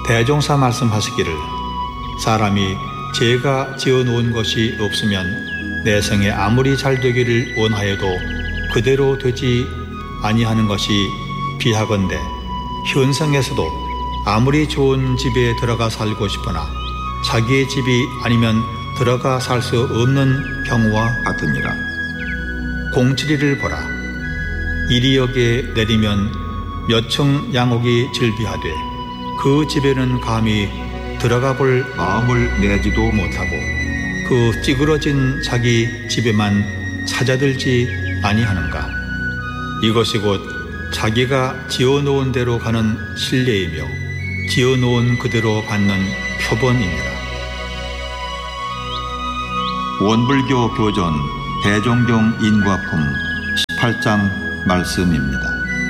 대종사 말씀하시기를 사람이 제가 지어놓은 것이 없으면 내 성에 아무리 잘 되기를 원하여도 그대로 되지 아니하는 것이 비하건대 현성에서도 아무리 좋은 집에 들어가 살고 싶으나 자기의 집이 아니면 들어가 살 수 없는 경우와 같으니라. 공치리를 보라. 이리역에 내리면 몇 층 양옥이 즐비하되 그 집에는 감히 들어가 볼 마음을 내지도 못하고 그 찌그러진 자기 집에만 찾아들지 아니하는가. 이것이 곧 자기가 지어놓은 대로 가는 신뢰이며 지어놓은 그대로 받는 표본이니라. 원불교 교전 대종경 인과품 18장 말씀입니다.